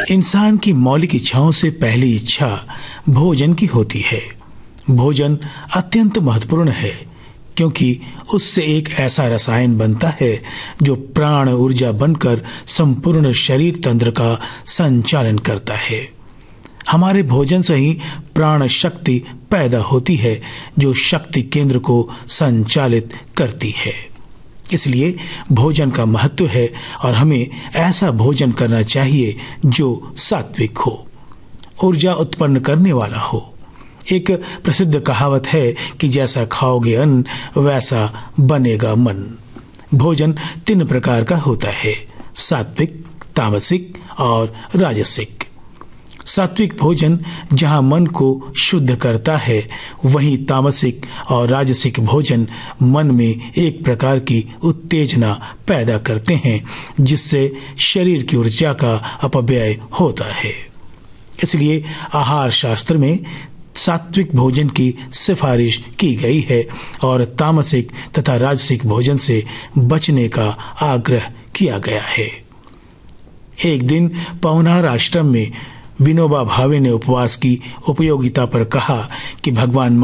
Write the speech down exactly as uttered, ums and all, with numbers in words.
इंसान की मौलिक इच्छाओं से पहली इच्छा भोजन की होती है। भोजन अत्यंत महत्वपूर्ण है क्योंकि उससे एक ऐसा रसायन बनता है जो प्राण ऊर्जा बनकर संपूर्ण शरीर तंत्र का संचालन करता है। हमारे भोजन से ही प्राण शक्ति पैदा होती है जो शक्ति केंद्र को संचालित करती है। इसलिए भोजन का महत्व है और हमें ऐसा भोजन करना चाहिए जो सात्विक हो, ऊर्जा उत्पन्न करने वाला हो। एक प्रसिद्ध कहावत है कि जैसा खाओगे अन्न वैसा बनेगा मन। भोजन तीन प्रकार का होता है, सात्विक, तामसिक और राजसिक। सात्विक भोजन जहां मन को शुद्ध करता है, वहीं तामसिक और राजसिक भोजन मन में एक प्रकार की उत्तेजना पैदा करते हैं जिससे शरीर की ऊर्जा का अपव्यय होता है। इसलिए आहार शास्त्र में सात्विक भोजन की सिफारिश की गई है और तामसिक तथा राजसिक भोजन से बचने का आग्रह किया गया है। एक दिन पवनार आश्रम में विनोबा भावे ने उपवास की उपयोगिता पर कहा कि भगवान